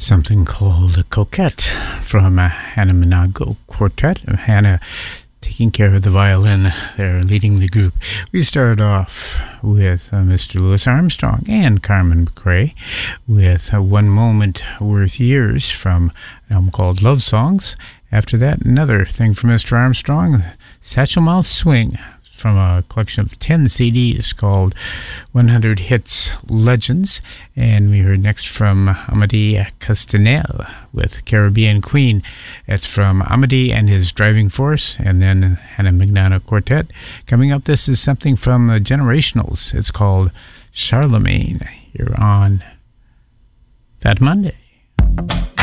something called a Coquette from Hannah Minago Quartet. Hannah taking care of the violin there, leading the group. We started off with Mr. Louis Armstrong and Carmen McRae with One Moment Worth Years from an album called Love Songs. After that, another thing from Mr. Armstrong, Satchel Mouth Swing, from a collection of 10 CDs called 100 Hits Legends. And we heard next from Amedee Castanel with Caribbean Queen. That's from Amedee and his Driving Force, and then Hannah Minago Quartet. Coming up, this is something from the Generationals. It's called Charlemagne. You're on Fat Monday.